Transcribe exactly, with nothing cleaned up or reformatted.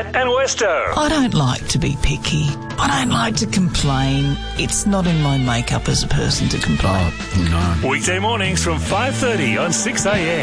Matt and Westo. I don't like to be picky. I don't like to complain. It's not in my makeup as a person to complain. Oh, no. Weekday mornings from five thirty on six a m.